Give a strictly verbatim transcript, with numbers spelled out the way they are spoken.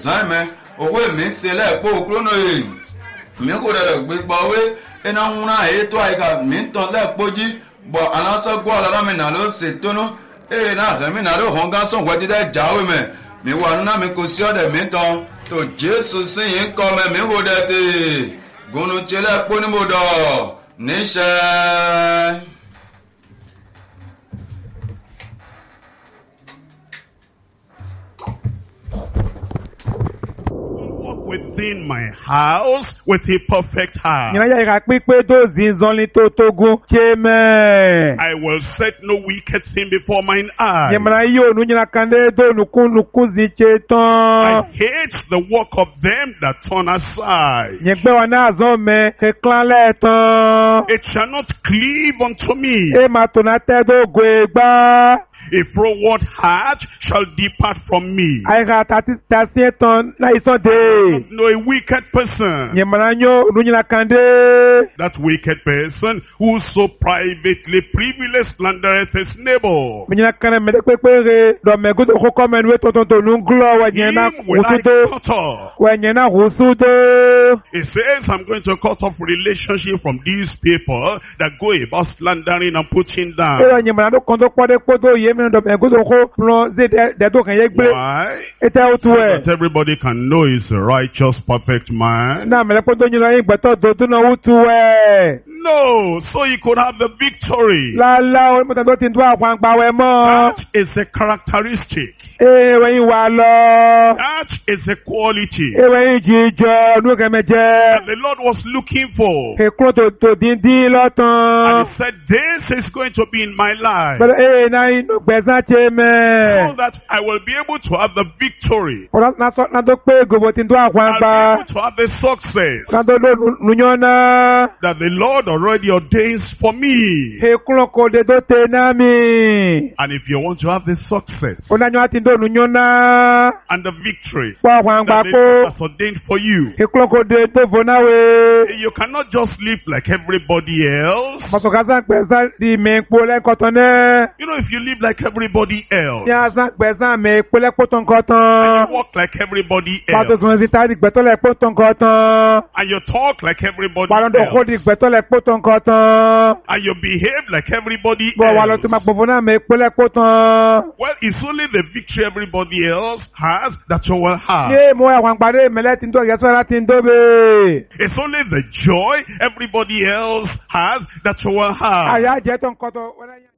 zan me owe mi se le po kuro no e mi ko de gbe gbo we ina nwura e to aika mi ton le poji bo anasa gbo ala mi na lo se tonu e na ga mi na lo honga son gwa de jawe me mi wa na mi ko si ode mi ton to Jesus sin yin ko me mi ho de te gunu chele po ni mo do ni se within my house with a perfect heart. I will set no wicked thing before mine eyes. I hate the work of them that turn aside. It shall not cleave unto me. A froward heart shall depart from me. No, a wicked person. That wicked person who so privately privileged slandereth his neighbor. Him will I cut off. He says, I'm going to cut off relationship from these people that go about slandering and putting down. Why? That everybody can know he's a righteous, perfect man. No, so he could have the victory. That is a characteristic. That is a quality that the Lord was looking for. And he said, this is going to be in my life. So that I will be able to have the victory. I'll be able to have the success that the Lord already ordains for me. And if you want to have the success and the victory that the Lord has ordained for you, you cannot just live like everybody else. You know, if you live like everybody else, and you walk like everybody else, and you talk like everybody else, and you behave like everybody else, well, it's only the victory everybody else has that you will have. It's only the joy everybody else has that you will have.